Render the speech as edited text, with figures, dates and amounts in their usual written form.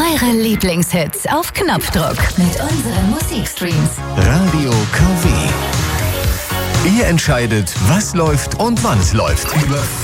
Eure Lieblingshits auf Knopfdruck mit unseren Musikstreams. Radio KW. Ihr entscheidet, was läuft und wann es läuft. Über